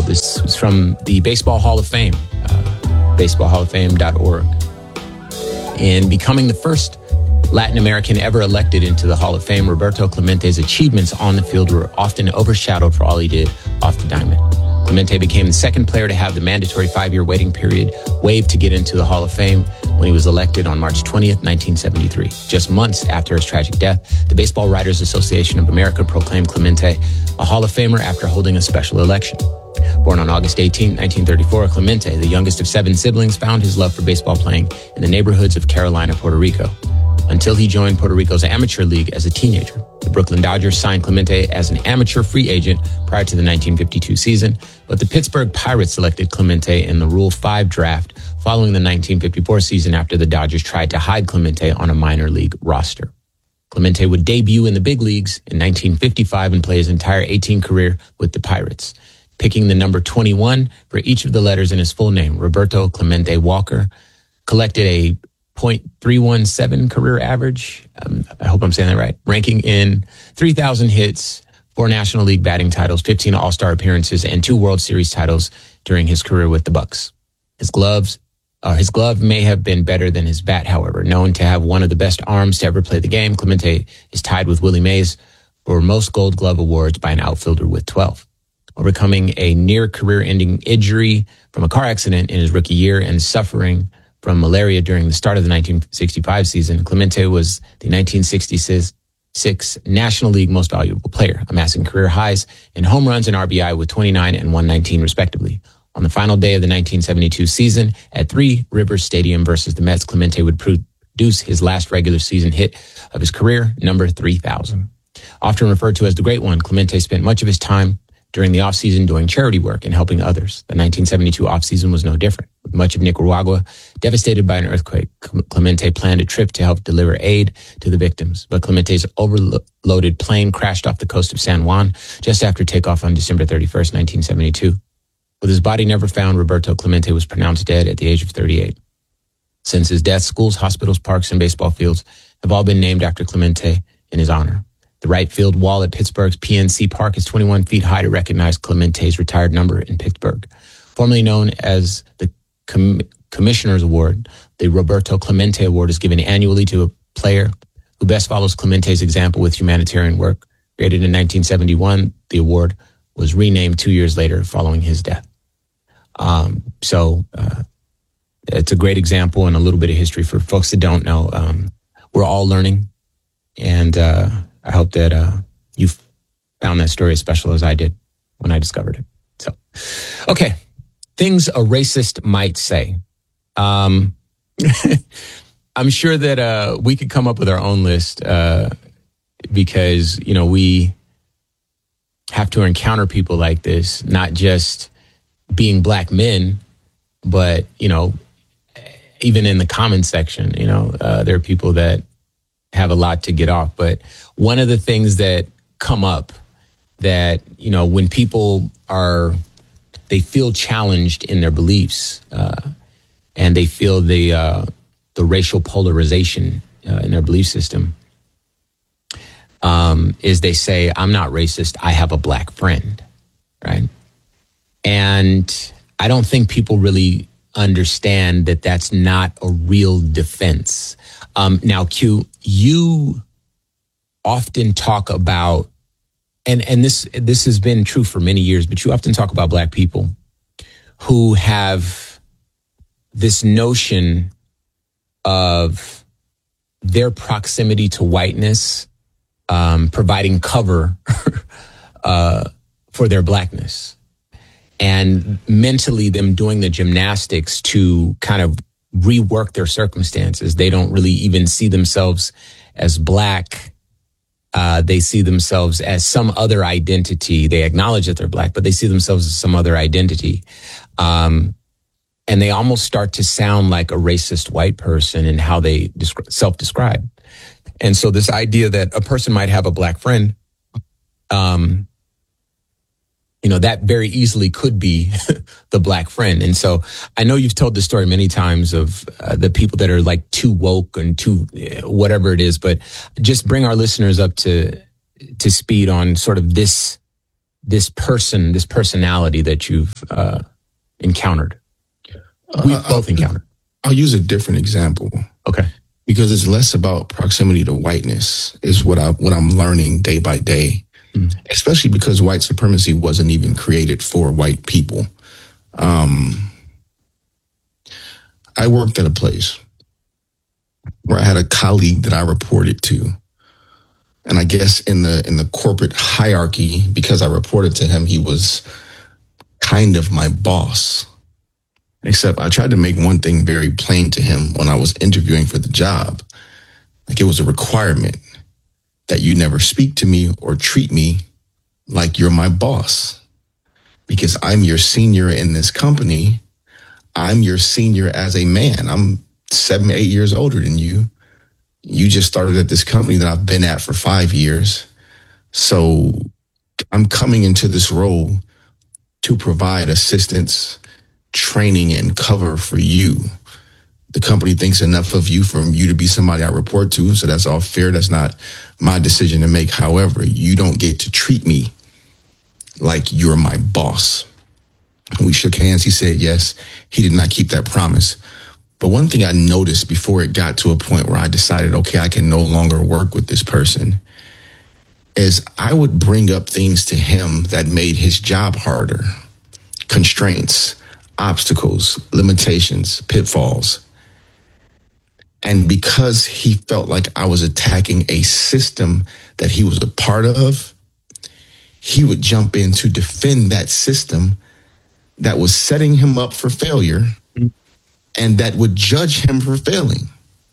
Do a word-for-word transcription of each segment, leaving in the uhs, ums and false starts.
This is from the Baseball Hall of Fame, uh, baseball hall of fame dot org. In becoming the first Latin American ever elected into the Hall of Fame, Roberto Clemente's achievements on the field were often overshadowed for all he did off the diamond. Clemente became the second player to have the mandatory five-year waiting period waived to get into the Hall of Fame when he was elected on March twentieth, nineteen seventy-three. Just months after his tragic death, the Baseball Writers Association of America proclaimed Clemente a Hall of Famer after holding a special election. Born on August eighteenth, nineteen thirty-four, Clemente, the youngest of seven siblings, found his love for baseball playing in the neighborhoods of Carolina, Puerto Rico, until he joined Puerto Rico's amateur league as a teenager. The Brooklyn Dodgers signed Clemente as an amateur free agent prior to the nineteen fifty-two season, but the Pittsburgh Pirates selected Clemente in the Rule five draft following the nineteen fifty-four season after the Dodgers tried to hide Clemente on a minor league roster. Clemente would debut in the big leagues in nineteen fifty-five and play his entire eighteen career with the Pirates, picking the number twenty-one for each of the letters in his full name. Roberto Clemente Walker collected a point three one seven career average. Um, I hope I'm saying that right. Ranking in three thousand hits, four National League batting titles, fifteen All-Star appearances, and two World Series titles during his career with the Bucks. His gloves, uh, his glove may have been better than his bat, however. Known to have one of the best arms to ever play the game, Clemente is tied with Willie Mays for most Gold Glove awards by an outfielder with twelve. Overcoming a near career-ending injury from a car accident in his rookie year and suffering from malaria during the start of the nineteen sixty-five season, Clemente was the nineteen sixty-six National League Most Valuable Player, amassing career highs in home runs and R B I with twenty-nine and one nineteen respectively. On the final day of the nineteen seventy-two season at Three Rivers Stadium versus the Mets, Clemente would produce his last regular season hit of his career, number three thousand. Often referred to as the Great One, Clemente spent much of his time during the offseason doing charity work and helping others. The nineteen seventy-two offseason was no different. With much of Nicaragua devastated by an earthquake, Clemente planned a trip to help deliver aid to the victims. But Clemente's overloaded plane crashed off the coast of San Juan just after takeoff on December thirty-first, nineteen seventy-two. With his body never found, Roberto Clemente was pronounced dead at the age of thirty-eight. Since his death, schools, hospitals, parks, and baseball fields have all been named after Clemente in his honor. The right field wall at Pittsburgh's P N C Park is twenty-one feet high to recognize Clemente's retired number in Pittsburgh. Formerly known as the Com- Commissioner's Award, the Roberto Clemente Award is given annually to a player who best follows Clemente's example with humanitarian work. Created in nineteen seventy-one, the award was renamed two years later following his death. Um, so uh, it's a great example and a little bit of history for folks that don't know. Um, we're all learning, and uh, I hope that uh, you found that story as special as I did when I discovered it. So, okay. Things a racist might say. Um, I'm sure that uh, we could come up with our own list uh, because, you know, we have to encounter people like this, not just being black men, but, you know, even in the comment section, you know, uh, there are people that have a lot to get off. But one of the things that come up that, you know, when people are, they feel challenged in their beliefs uh, and they feel the uh, the racial polarization uh, in their belief system, um, is they say, I'm not racist, I have a black friend, right? And I don't think people really understand that that's not a real defense. Um, now, Q, you often talk about, and, and this this has been true for many years, but you often talk about black people who have this notion of their proximity to whiteness um, providing cover uh, for their blackness, and mentally them doing the gymnastics to kind of rework their circumstances. They don't really even see themselves as black. Uh, they see themselves as some other identity. They acknowledge that they're black, but they see themselves as some other identity. Um, and they almost start to sound like a racist white person in how they descri- self-describe. And so this idea that a person might have a black friend, um, you know, that very easily could be the black friend. And so I know you've told the story many times of uh, the people that are like too woke and too uh, whatever it is, but just bring our listeners up to to speed on sort of this this person, this personality that you've uh, encountered? We've Uh, both I'll, encountered. I'll use a different example. Okay. Because it's less about proximity to whiteness is what I what I'm learning day by day. Mm. Especially because white supremacy wasn't even created for white people. Um, I worked at a place where I had a colleague that I reported to. And I guess in the in the corporate hierarchy, because I reported to him, he was kind of my boss. Except I tried to make one thing very plain to him when I was interviewing for the job. Like, it was a requirement that you never speak to me or treat me like you're my boss. Because I'm your senior in this company. I'm your senior as a man. I'm seven, eight years older than you. You just started at this company that I've been at for five years. So I'm coming into this role to provide assistance, training, and cover for you. The company thinks enough of you for you to be somebody I report to. So that's all fair. That's not my decision to make. However, you don't get to treat me like you're my boss. We shook hands. He said yes. He did not keep that promise. But one thing I noticed before it got to a point where I decided, okay, I can no longer work with this person, is I would bring up things to him that made his job harder. Constraints, obstacles, limitations, pitfalls. And because he felt like I was attacking a system that he was a part of, he would jump in to defend that system that was setting him up for failure and that would judge him for failing.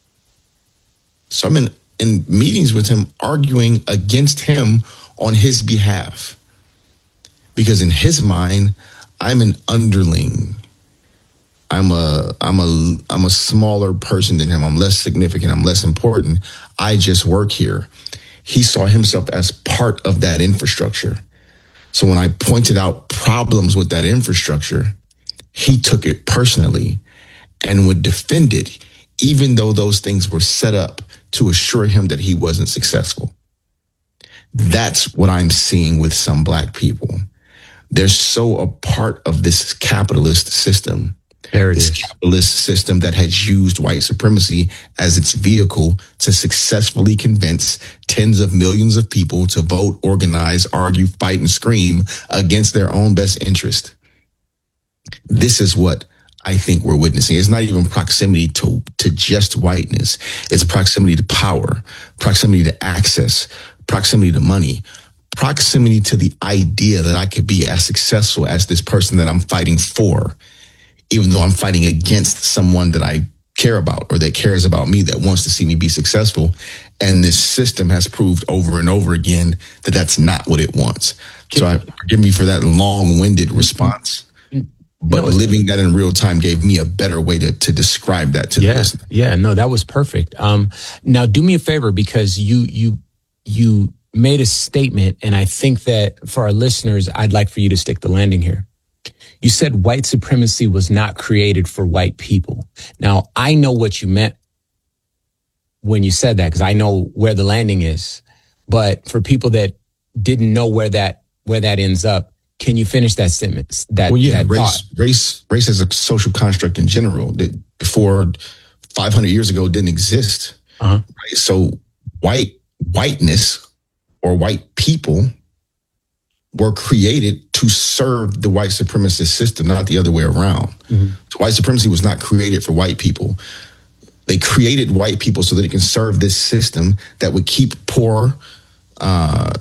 So I'm in, in meetings with him arguing against him on his behalf. Because in his mind, I'm an underling. I'm a I'm a I'm a smaller person than him. I'm less significant. I'm less important. I just work here. He saw himself as part of that infrastructure. So when I pointed out problems with that infrastructure, he took it personally and would defend it, even though those things were set up to assure him that he wasn't successful. That's what I'm seeing with some Black people. They're so a part of this capitalist system. There it this is. capitalist system that has used white supremacy as its vehicle to successfully convince tens of millions of people to vote, organize, argue, fight, and scream against their own best interest. This is what I think we're witnessing. It's not even proximity to, to just whiteness. It's proximity to power, proximity to access, proximity to money, proximity to the idea that I could be as successful as this person that I'm fighting for, even though I'm fighting against someone that I care about or that cares about me, that wants to see me be successful. And this system has proved over and over again that that's not what it wants. So I, forgive me for that long-winded response, but no, living that in real time gave me a better way to, to describe that to yeah, the listener. Yeah, no, that was perfect. Um, now do me a favor, because you, you, you made a statement, and I think that for our listeners, I'd like for you to stick the landing here. You said white supremacy was not created for white people. Now, I know what you meant when you said that, because I know where the landing is. But for people that didn't know where that where that ends up, can you finish that sentence? That, well, yeah, that race, thought? race, race as a social construct in general that before five hundred years ago didn't exist. Uh-huh. Right? So white whiteness or white people were created to serve the white supremacist system, not the other way around. Mm-hmm. So white supremacy was not created for white people. They created white people so that it can serve this system that would keep poor, uh,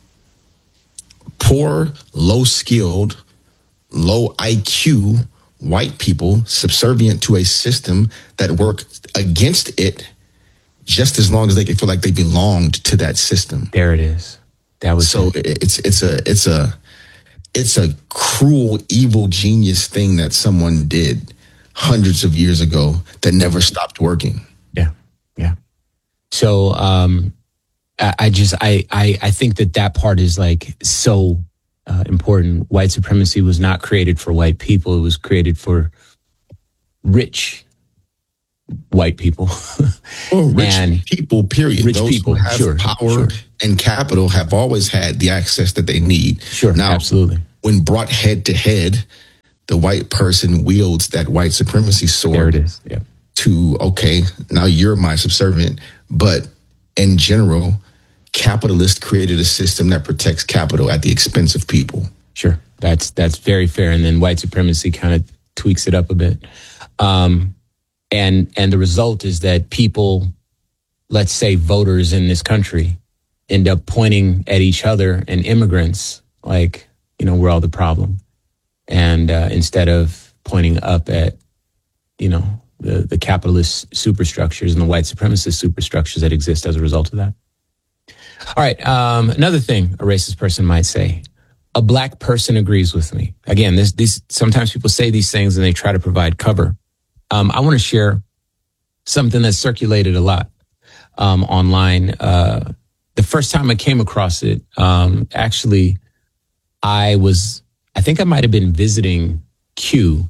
poor, low-skilled, low I Q white people subservient to a system that worked against it just as long as they could feel like they belonged to that system. There it is. That was so it. it's it's a it's a it's a cruel, evil, genius thing that someone did hundreds of years ago that never stopped working. Yeah, yeah. So um, I, I just I, I I think that that part is like so uh, important. White supremacy was not created for white people; it was created for rich white people. Or rich and people, period. Rich Those people, who have sure, power sure. and capital have always had the access that they need. Sure, now, absolutely. When brought head to head, the white person wields that white supremacy sword. There it is. Yeah. To, okay, now you're my subservient. But in general, capitalists created a system that protects capital at the expense of people. Sure. That's that's very fair. And then white supremacy kind of tweaks it up a bit. Um, and and the result is that people, let's say voters in this country, end up pointing at each other and immigrants like, you know, we're all the problem. And uh, instead of pointing up at, you know, the, the capitalist superstructures and the white supremacist superstructures that exist as a result of that. All right. Um, another thing a racist person might say, a black person agrees with me. Again, this, these, sometimes people say these things and they try to provide cover. Um, I want to share something that's circulated a lot um, online. Uh, the first time I came across it, um, actually, I was, I think I might have been visiting Q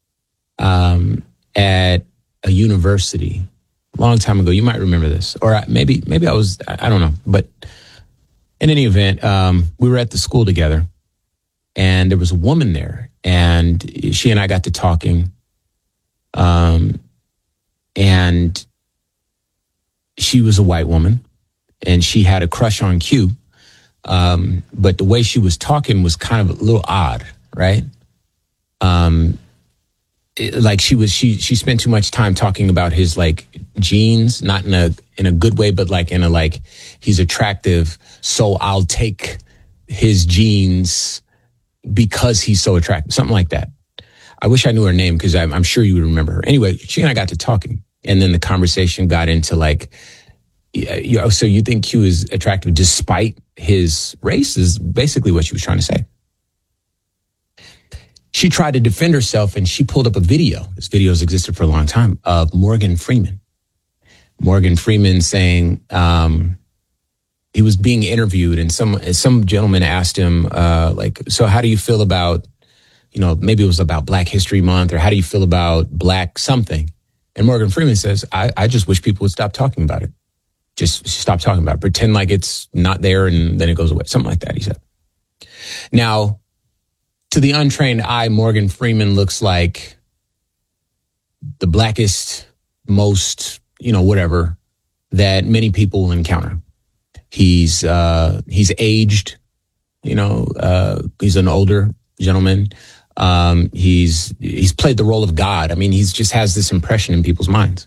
um, at a university a long time ago. You might remember this, or I, maybe maybe I was, I, I don't know. But in any event, um, we were at the school together, and there was a woman there, and she and I got to talking, um, and she was a white woman, and she had a crush on Q. Um, but the way she was talking was kind of a little odd, right? Um, it, like she was, she she spent too much time talking about his like genes, not in a in a good way, but like in a like he's attractive, so I'll take his genes because he's so attractive, something like that. I wish I knew her name because I'm, I'm sure you would remember her. Anyway, she and I got to talking, and then the conversation got into like, you know, so you think Q is attractive despite his race is basically what she was trying to say. She tried to defend herself and she pulled up a video. This video has existed for a long time of Morgan Freeman. Morgan Freeman saying um, he was being interviewed and some some gentleman asked him, uh, like, so how do you feel about, you know, maybe it was about Black History Month or how do you feel about Black something? And Morgan Freeman says, I, I just wish people would stop talking about it. Just stop talking about it. Pretend like it's not there and then it goes away. Something like that, he said. Now, to the untrained eye, Morgan Freeman looks like the blackest, most, you know, whatever, that many people will encounter. He's uh, he's aged, you know, uh, he's an older gentleman. Um, he's he's played the role of God. I mean, he's just has this impression in people's minds.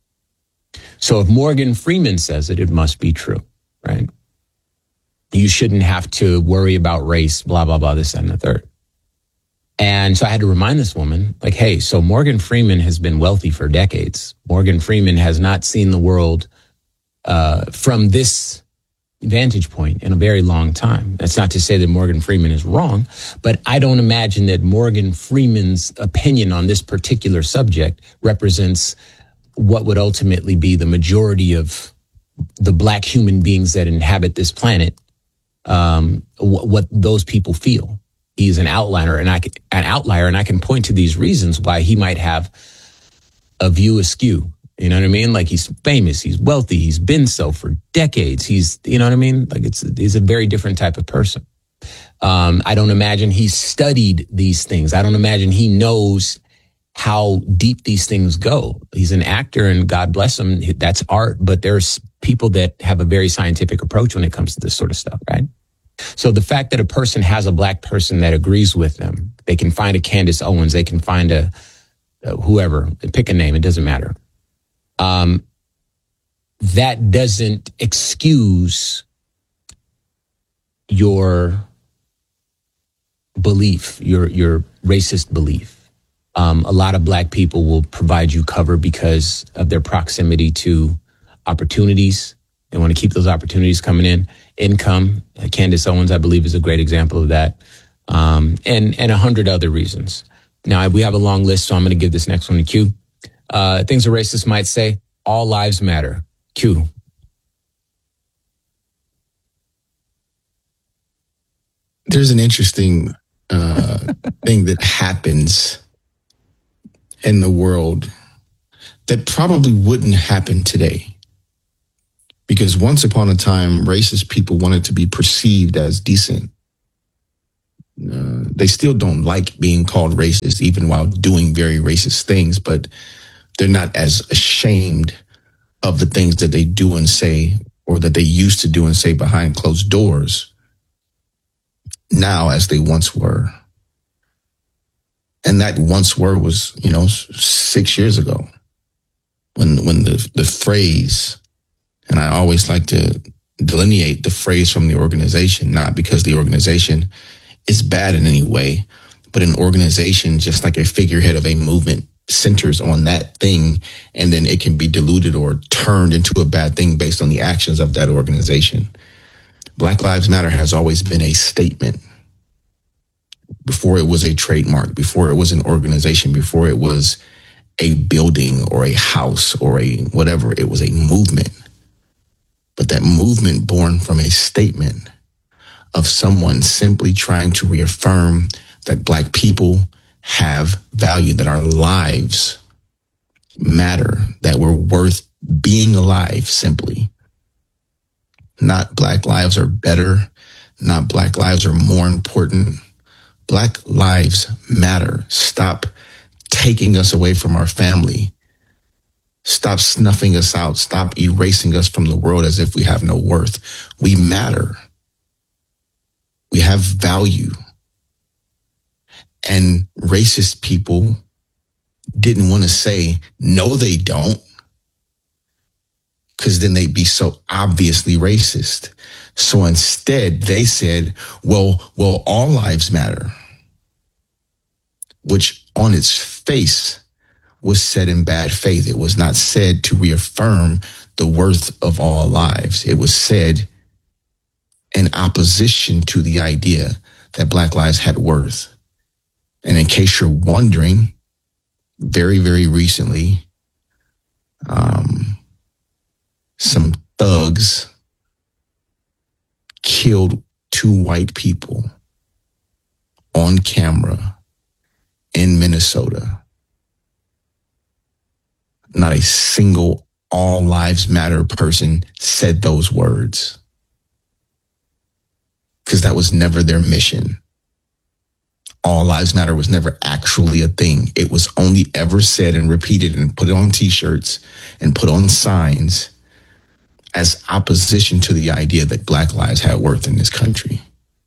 So if Morgan Freeman says it, it must be true, right? You shouldn't have to worry about race, blah, blah, blah, this, that, and the third. And so I had to remind this woman, like, hey, so Morgan Freeman has been wealthy for decades. Morgan Freeman has not seen the world uh, from this vantage point in a very long time. That's not to say that Morgan Freeman is wrong, but I don't imagine that Morgan Freeman's opinion on this particular subject represents what would ultimately be the majority of the Black human beings that inhabit this planet, um, wh- what those people feel. He's an outlier, and I can, an outlier, and I can point to these reasons why he might have a view askew. You know what I mean? Like he's famous, he's wealthy, he's been so for decades. He's, you know what I mean? Like it's he's a very different type of person. Um, I don't imagine he's studied these things. I don't imagine he knows how deep these things go. He's an actor and God bless him. That's art, but there's people that have a very scientific approach when it comes to this sort of stuff, right? So the fact that a person has a Black person that agrees with them, they can find a Candace Owens, they can find a, a whoever, pick a name, it doesn't matter. Um, that doesn't excuse your belief, your, your racist belief. Um, a lot of Black people will provide you cover because of their proximity to opportunities. They want to keep those opportunities coming in. Income, Candace Owens, I believe, is a great example of that. Um, and, and a hundred other reasons. Now, we have a long list, so I'm going to give this next one to Q. Uh, things a racist might say, all lives matter. Q. There's an interesting uh, thing that happens in the world that probably wouldn't happen today. Because once upon a time, racist people wanted to be perceived as decent. Uh, they still don't like being called racist, even while doing very racist things, but they're not as ashamed of the things that they do and say, or that they used to do and say behind closed doors now as they once were. And that once were was, you know, six years ago when, when the, the phrase, and I always like to delineate the phrase from the organization, not because the organization is bad in any way, but an organization, just like a figurehead of a movement, centers on that thing, and then it can be diluted or turned into a bad thing based on the actions of that organization. Black Lives Matter has always been a statement. Before it was a trademark, before it was an organization, before it was a building or a house or a whatever, it was a movement. But that movement born from a statement of someone simply trying to reaffirm that Black people have value, that our lives matter, that we're worth being alive simply. Not Black lives are better, not Black lives are more important. Black lives matter. Stop taking us away from our family. Stop snuffing us out. Stop erasing us from the world as if we have no worth. We matter. We have value. And racist people didn't want to say, no, they don't, because then they'd be so obviously racist. So instead, they said, well, well, all lives matter, which on its face was said in bad faith. It was not said to reaffirm the worth of all lives. It was said in opposition to the idea that Black lives had worth. And in case you're wondering, very, very recently, um, some thugs killed two white people on camera in Minnesota. Not a single all lives matter person said those words, because that was never their mission. All lives matter was never actually a thing. It was only ever said and repeated and put on t-shirts and put on signs as opposition to the idea that Black lives had worth in this country.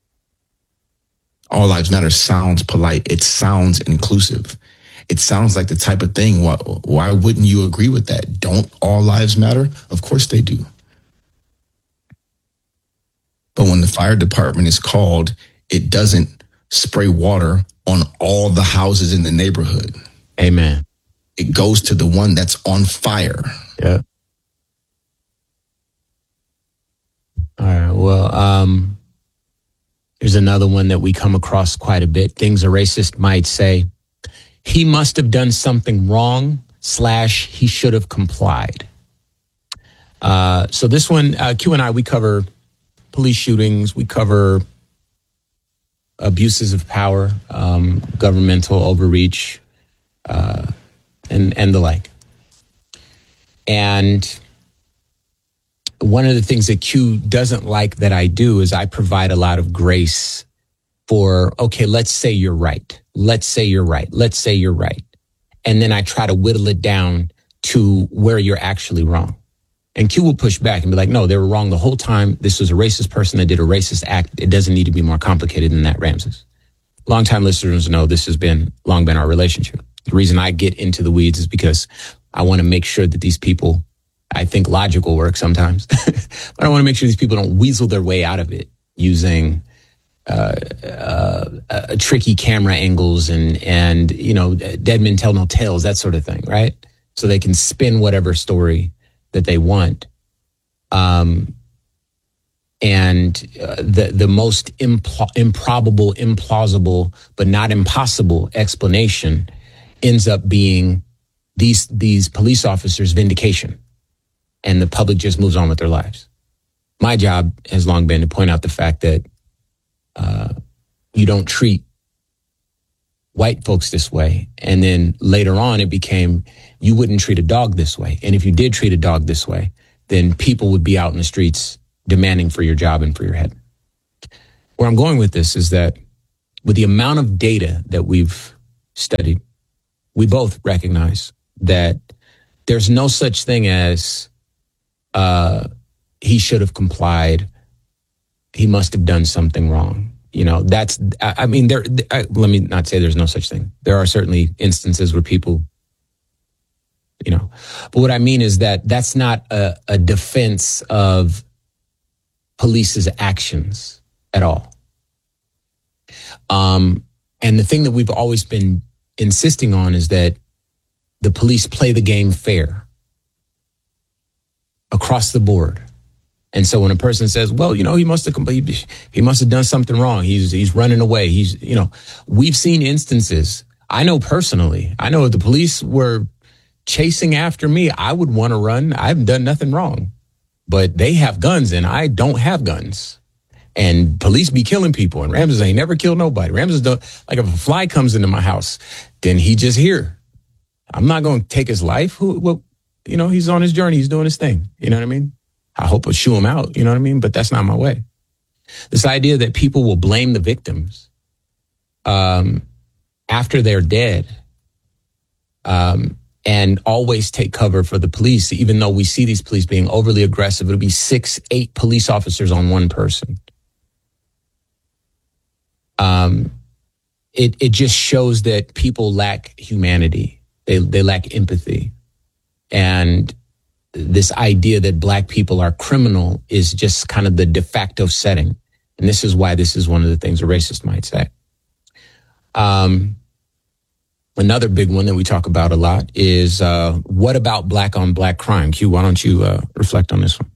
All lives matter sounds polite. It sounds inclusive. It sounds like the type of thing. Why, why wouldn't you agree with that? Don't all lives matter? Of course they do. But when the fire department is called, it doesn't spray water on all the houses in the neighborhood. Amen. It goes to the one that's on fire. Yeah. All right. Well, um, here's another one that we come across quite a bit. Things a racist might say, he must have done something wrong, slash, he should have complied. Uh, so this one, uh, Q and I, we cover police shootings, we cover abuses of power, um, governmental overreach, uh, and, and the like. And one of the things that Q doesn't like that I do is I provide a lot of grace for, okay, let's say you're right. Let's say you're right. Let's say you're right. And then I try to whittle it down to where you're actually wrong. And Q will push back and be like, no, they were wrong the whole time. This was a racist person that did a racist act. It doesn't need to be more complicated than that, Ramses. Longtime listeners know this has been long been our relationship. The reason I get into the weeds is because I want to make sure that these people, I think logic will work sometimes, but I want to make sure these people don't weasel their way out of it using uh, uh, uh, tricky camera angles and, and, you know, dead men tell no tales, that sort of thing, right? So they can spin whatever story that they want. Um, and uh, the, the most impl- improbable, implausible, but not impossible explanation ends up being these, these police officers' vindication. And the public just moves on with their lives. My job has long been to point out the fact that uh, you don't treat white folks this way. And then later on, it became, you wouldn't treat a dog this way. And if you did treat a dog this way, then people would be out in the streets demanding for your job and for your head. Where I'm going with this is that with the amount of data that we've studied, we both recognize that there's no such thing as uh, he should have complied. He must have done something wrong. You know, that's, I, I mean, there, I, let me not say there's no such thing. There are certainly instances where people, you know, but what I mean is that that's not a, a defense of police's actions at all. Um, and the thing that we've always been insisting on is that the police play the game fair across the board. And so when a person says, well, you know, he must have completed, he must have done something wrong. He's, he's running away. He's, you know, we've seen instances. I know personally, I know if the police were chasing after me, I would want to run. I haven't done nothing wrong, but they have guns and I don't have guns. And police be killing people. And Ramses ain't never killed nobody. Ramses don't, like if a fly comes into my house, then he just here. I'm not going to take his life. Who, well, you know, he's on his journey. He's doing his thing. You know what I mean? I hope I'll shoo him out. You know what I mean? But that's not my way. This idea that people will blame the victims um, after they're dead um, and always take cover for the police, even though we see these police being overly aggressive. It'll be six, eight police officers on one person. Um, it it just shows that people lack humanity. They they lack empathy, and this idea that black people are criminal is just kind of the de facto setting. And this is why this is one of the things a racist might say. Um, another big one that we talk about a lot is uh, what about black on black crime? Q, why don't you uh, reflect on this one?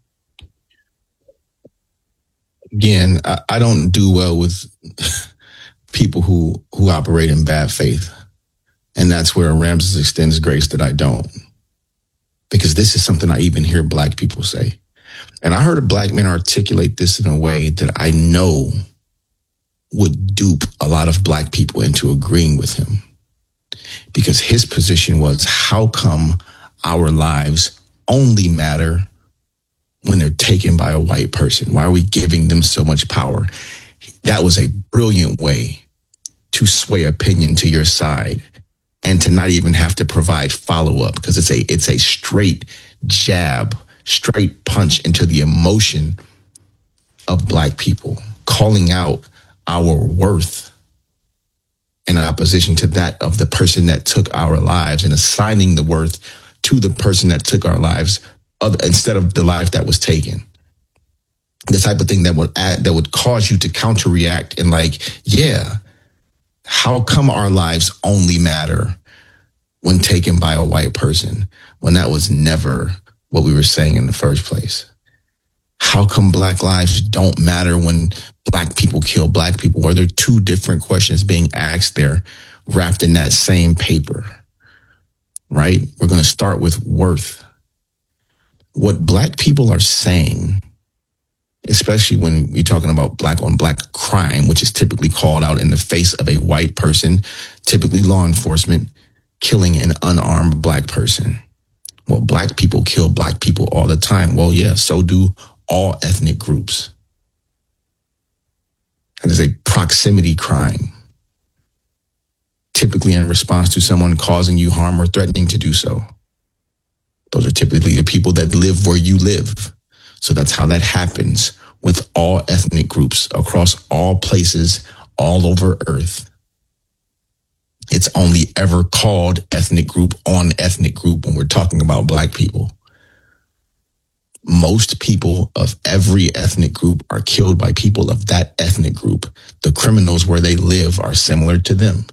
Again, I, I don't do well with people who, who operate in bad faith. And that's where Ramses extends grace that I don't. Because this is something I even hear black people say. And I heard a black man articulate this in a way that I know would dupe a lot of black people into agreeing with him. Because his position was, how come our lives only matter when they're taken by a white person? Why are we giving them so much power? That was a brilliant way to sway opinion to your side and to not even have to provide follow-up, because it's a it's a straight jab, straight punch into the emotion of black people, calling out our worth in opposition to that of the person that took our lives and assigning the worth to the person that took our lives instead of the life that was taken. The type of thing that would add, that would cause you to counter-react and like, yeah, how come our lives only matter when taken by a white person, when that was never what we were saying in the first place? How come black lives don't matter when black people kill black people? Or there are two different questions being asked there, wrapped in that same paper, right? We're going to start with worth. What black people are saying, especially when you're talking about black on black crime, which is typically called out in the face of a white person, typically law enforcement, killing an unarmed black person. Well, black people kill black people all the time. Well, yeah, so do all ethnic groups. It is a proximity crime, typically in response to someone causing you harm or threatening to do so. Those are typically the people that live where you live. So that's how that happens with all ethnic groups across all places all over Earth. It's only ever called ethnic group on ethnic group when we're talking about black people. Most people of every ethnic group are killed by people of that ethnic group. The criminals where they live are similar to them.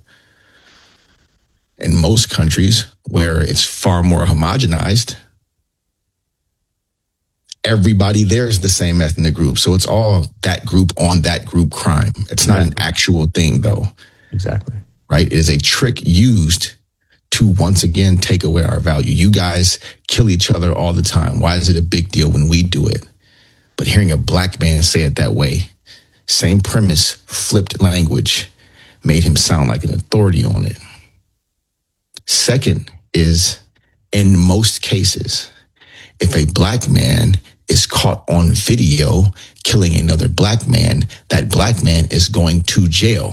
In most countries where it's far more homogenized, everybody there is the same ethnic group. So it's all that group on that group crime. It's not an actual thing, though. Exactly. Right? It is a trick used to once again take away our value. You guys kill each other all the time. Why is it a big deal when we do it? But hearing a black man say it that way, same premise, flipped language, made him sound like an authority on it. Second is, in most cases, if a black man is caught on video killing another black man, that black man is going to jail.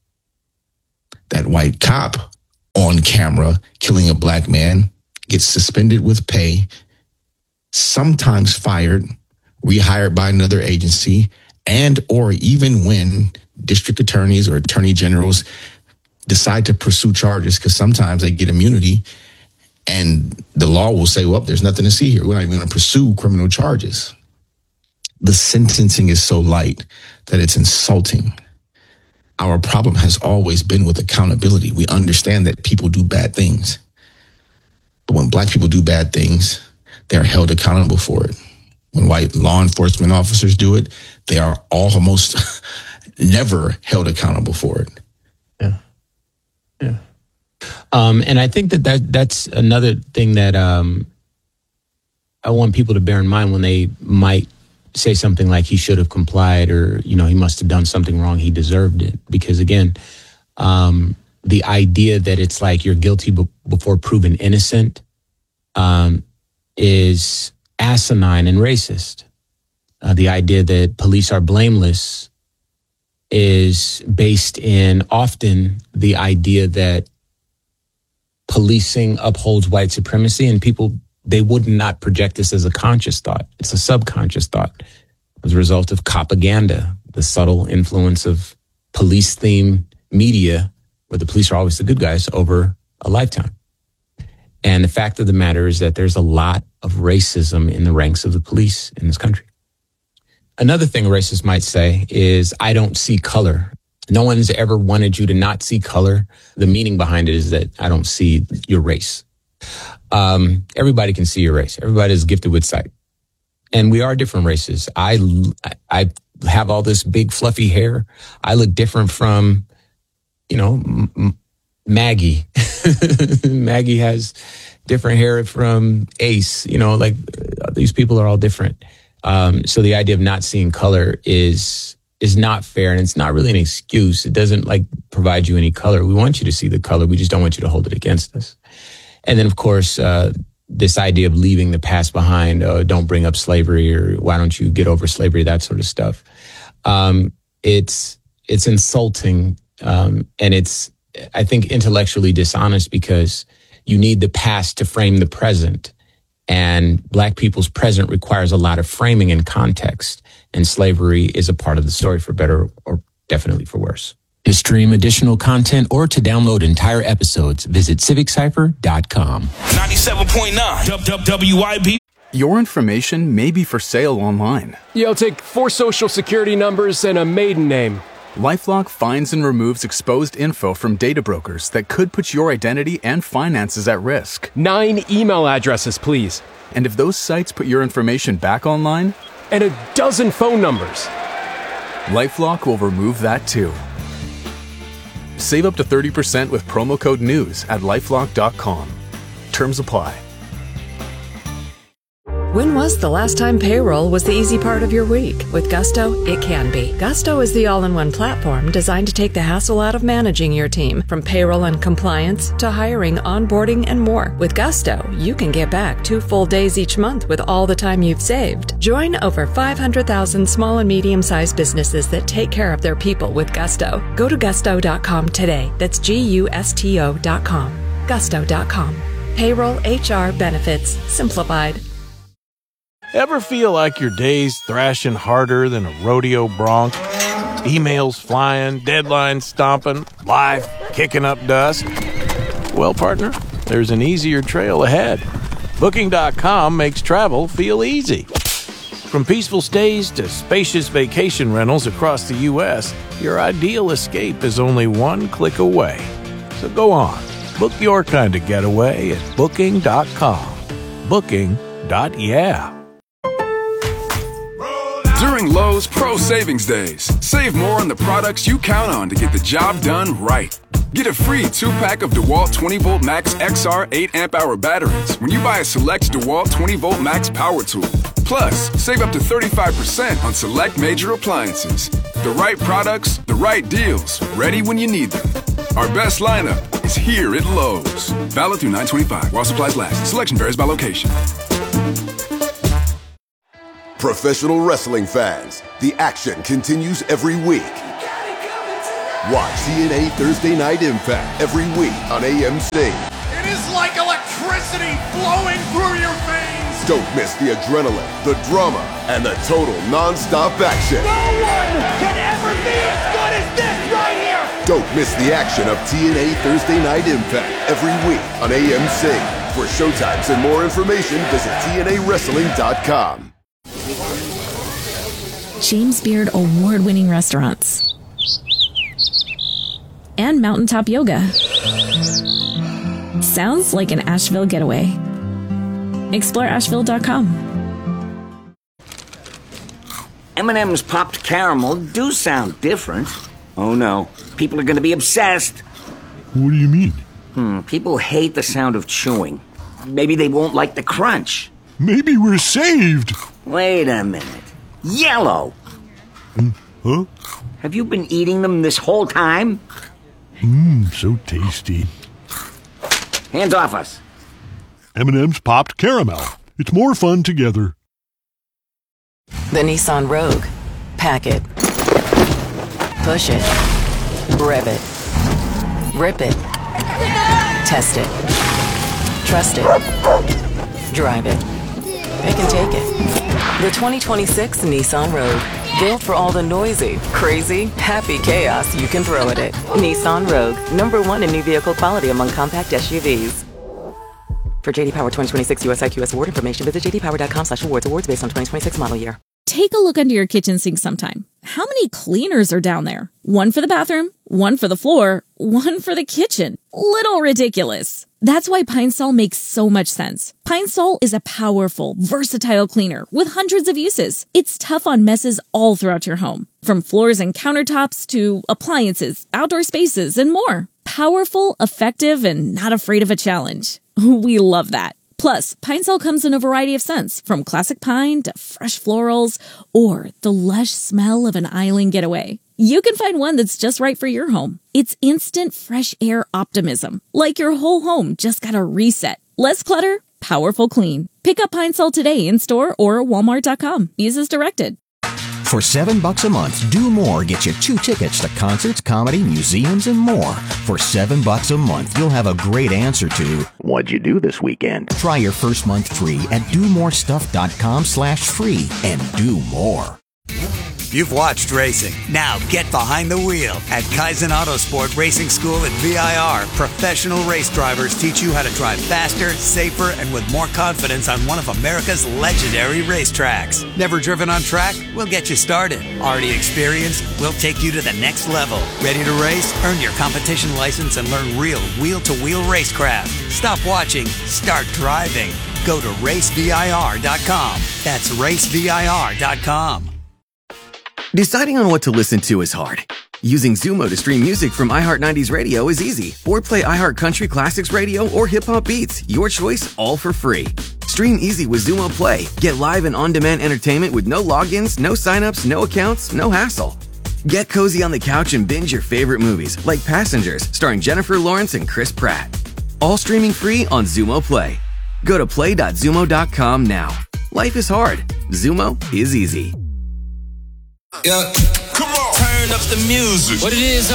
That white cop on camera killing a black man gets suspended with pay, sometimes fired, rehired by another agency, and or even when district attorneys or attorney generals decide to pursue charges, because sometimes they get immunity and the law will say, well, there's nothing to see here. We're not even going to pursue criminal charges. The sentencing is so light that it's insulting. Our problem has always been with accountability. We understand that people do bad things. But when black people do bad things, they're held accountable for it. When white law enforcement officers do it, they are almost never held accountable for it. Yeah. Yeah. Um, and I think that, that that's another thing that um, I want people to bear in mind when they might say something like he should have complied, or, you know, he must have done something wrong, he deserved it. Because again, um, the idea that it's like you're guilty b- before proven innocent um, is asinine and racist. Uh, the idea that police are blameless is based in often the idea that policing upholds white supremacy, and people, they would not project this as a conscious thought. It's a subconscious thought as a result of propaganda, the subtle influence of police-themed media, where the police are always the good guys, over a lifetime. And the fact of the matter is that there's a lot of racism in the ranks of the police in this country. Another thing a racist might say is, I don't see color. No one's ever wanted you to not see color. The meaning behind it is that I don't see your race. Um, everybody can see your race. Everybody is gifted with sight. And we are different races. I, I have all this big fluffy hair. I look different from, you know, M- Maggie. Maggie has different hair from Ace. You know, like these people are all different. Um, so the idea of not seeing color is is not fair, and it's not really an excuse. It doesn't like provide you any color. We want you to see the color. We just don't want you to hold it against us. And then, of course, uh, this idea of leaving the past behind, uh, don't bring up slavery, or why don't you get over slavery, that sort of stuff. Um, it's it's insulting, um, and it's, I think, intellectually dishonest, because you need the past to frame the present. And black people's present requires a lot of framing and context. And slavery is a part of the story, for better or definitely for worse. To stream additional content or to download entire episodes, visit civic cipher dot com. ninety-seven point nine W I B. Your information may be for sale online. Yeah, I'll take four social security numbers and a maiden name. LifeLock finds and removes exposed info from data brokers that could put your identity and finances at risk. Nine email addresses, please. And if those sites put your information back online? And a dozen phone numbers. LifeLock will remove that too. Save up to thirty percent with promo code NEWS at lifelock dot com. Terms apply. When was the last time payroll was the easy part of your week? With Gusto, it can be. Gusto is the all-in-one platform designed to take the hassle out of managing your team, from payroll and compliance to hiring, onboarding, and more. With Gusto, you can get back two full days each month with all the time you've saved. Join over five hundred thousand small and medium-sized businesses that take care of their people with Gusto. Go to gusto dot com today. That's G U S T O dot com. gusto dot com. Payroll, H R, benefits, simplified. Ever feel like your day's thrashing harder than a rodeo bronc? Emails flying, deadlines stomping, life kicking up dust? Well, partner, there's an easier trail ahead. Booking dot com makes travel feel easy. From peaceful stays to spacious vacation rentals across the U S, your ideal escape is only one click away. So go on, book your kind of getaway at Booking dot com. Booking. Yeah. During Lowe's Pro Savings Days, save more on the products you count on to get the job done right. Get a free two-pack of DeWalt twenty volt Max X R eight amp hour batteries when you buy a select DeWalt twenty volt Max power tool. Plus, save up to thirty-five percent on select major appliances. The right products, the right deals, ready when you need them. Our best lineup is here at Lowe's. Valid through nine twenty-five while supplies last. Selection varies by location. Professional wrestling fans, the action continues every week. Watch T N A Thursday Night Impact every week on A M C. It is like electricity flowing through your veins. Don't miss the adrenaline, the drama, and the total non-stop action. No one can ever be as good as this right here. Don't miss the action of T N A Thursday Night Impact every week on A M C. For showtimes and more information, visit T N A wrestling dot com. James Beard award-winning restaurants. And Mountaintop Yoga. Sounds like an Asheville getaway. Explore Asheville dot com. M and M's popped caramel do sound different. Oh no, people are going to be obsessed. What do you mean? Hmm, people hate the sound of chewing. Maybe they won't like the crunch. Maybe we're saved. Wait a minute. Yellow! Mm, huh? Have you been eating them this whole time? Mmm, so tasty. Hands off us. M and M's popped caramel. It's more fun together. The Nissan Rogue. Pack it. Push it. Rev it. Rip it. Test it. Trust it. Drive it. Pick and take it. The twenty twenty-six Nissan Rogue. Built for all the noisy, crazy, happy chaos you can throw at it. Nissan Rogue. Number one in new vehicle quality among compact S U Vs. For J D Power twenty twenty-six U S I Q S award information, visit j d power dot com slash awards. Awards based on twenty twenty-six model year. Take a look under your kitchen sink sometime. How many cleaners are down there? One for the bathroom, one for the floor, one for the kitchen. Little ridiculous. That's why Pine Sol makes so much sense. Pine Sol is a powerful, versatile cleaner with hundreds of uses. It's tough on messes all throughout your home, from floors and countertops to appliances, outdoor spaces, and more. Powerful, effective, and not afraid of a challenge. We love that. Plus, Pine Sol comes in a variety of scents, from classic pine to fresh florals, or the lush smell of an island getaway. You can find one that's just right for your home. It's instant fresh air optimism, like your whole home just got a reset. Less clutter, powerful clean. Pick up Pine Sol today in store or walmart dot com. Use as directed. For seven bucks a month, Do More gets you two tickets to concerts, comedy, museums, and more. For seven bucks a month, you'll have a great answer to what'd you do this weekend? Try your first month free at do more stuff dot com slash free and do more. You've watched racing. Now get behind the wheel. At Kaizen Autosport Racing School at V I R, professional race drivers teach you how to drive faster, safer, and with more confidence on one of America's legendary racetracks. Never driven on track? We'll get you started. Already experienced? We'll take you to the next level. Ready to race? Earn your competition license and learn real wheel-to-wheel racecraft. Stop watching. Start driving. Go to race V I R dot com. That's race V I R dot com. Deciding on what to listen to is hard. Using Zumo to stream music from iHeart nineties Radio is easy. Or play iHeart Country Classics Radio or Hip Hop Beats. Your choice, all for free. Stream easy with Zumo Play. Get live and on-demand entertainment with no logins, no signups, no accounts, no hassle. Get cozy on the couch and binge your favorite movies, like Passengers, starring Jennifer Lawrence and Chris Pratt. All streaming free on Zumo Play. Go to play dot zumo dot com now. Life is hard. Zumo is easy. Yeah, come on, turn up the music. What it is.